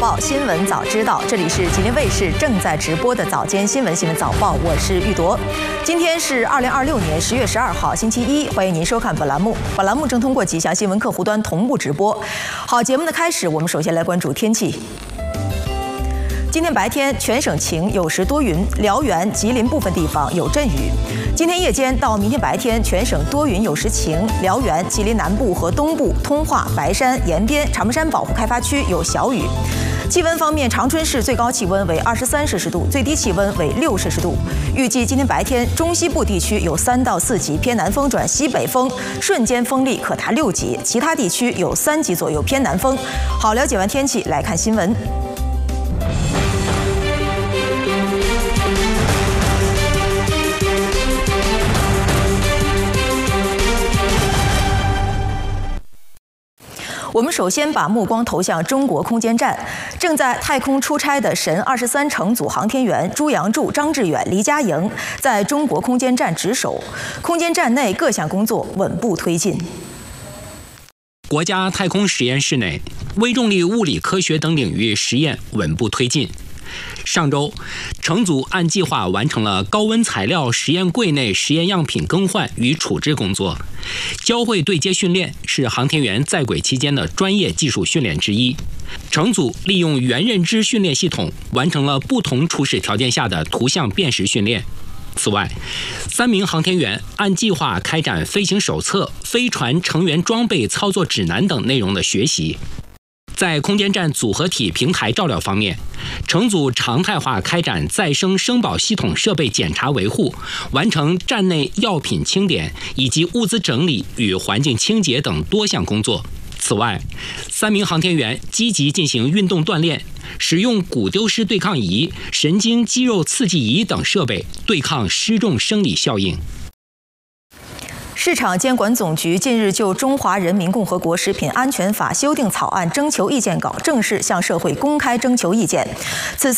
报新闻早知道，这里是吉林卫视正在直播的早间新闻早报，我是玉铎。今天是2026年10月12号，星期一，欢迎您收看本栏目。本栏目正通过几项新闻客户端同步直播。好，节目的开始，我们首先来关注天气。今天白天全省晴，有时多云，辽源、吉林部分地方有阵雨。今天夜间到明天白天，全省多云有时晴，辽源、吉林南部和东部、通化、白山、延边、长白山保护开发区有小雨。气温方面，长春市最高气温为23摄氏度，最低气温为6摄氏度。预计今天白天，中西部地区有3到4级偏南风转西北风，瞬间风力可达6级；其他地区有3级左右偏南风。好，了解完天气，来看新闻。我们首先把目光投向中国空间站，正在太空出差的神23乘组航天员朱杨柱、张志远、黎佳莹在中国空间站值守，空间站内各项工作稳步推进。 国家太空实验室内，微重力物理科学等领域实验稳步推进。上周，乘组按计划完成了高温材料实验柜内实验样品更换与处置工作。交会对接训练是航天员在轨期间的专业技术训练之一。乘组利用元认知训练系统完成了不同初始条件下的图像辨识训练。此外，3名航天员按计划开展飞行手册、飞船成员装备操作指南等内容的学习。在空间站组合体平台照料方面，乘组常态化开展再生生保系统设备检查维护，完成站内药品清点以及物资整理与环境清洁等多项工作。此外，3名航天员积极进行运动锻炼，使用骨丢失对抗仪、神经肌肉刺激仪等设备对抗失重生理效应。 市场监管总局近日就《中华人民共和国食品安全法》修订草案征求意见稿正式向社会公开征求意见。此